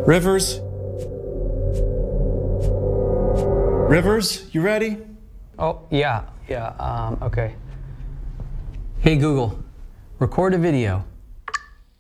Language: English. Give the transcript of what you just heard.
Rivers? Rivers, you ready? Oh, yeah, okay. Hey Google, record a video.